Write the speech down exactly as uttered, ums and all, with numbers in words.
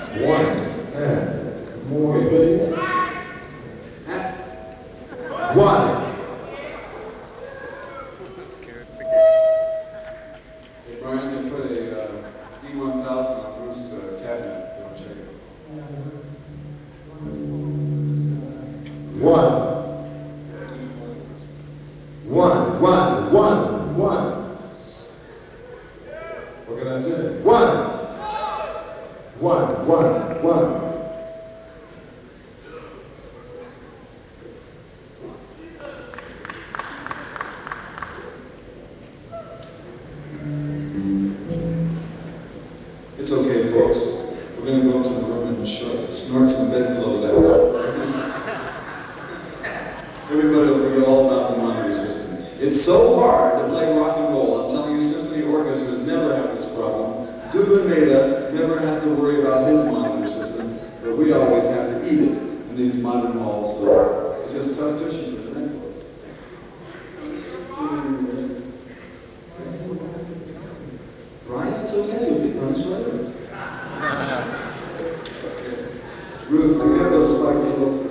One. And more, please. One. Hey, Brian, they put a uh, D one thousand on Bruce's uh, cabinet. Go check it. One. One, one, one, one. What can I say? One. One, one, one. It's okay, folks. We're going to go up to the room and short, snort some bedclothes out. Everybody will forget all about the monitoring system. It's so hard to play rock and roll. I'm telling you, symphony orchestras never have this problem. Zubin Mehta never has to worry about his monitor system, but we always have to eat it in these modern halls. So it's just tough tuition for the men folks. Brian, it's okay. You'll be punished later. Okay. Ruth, do you have those spikes?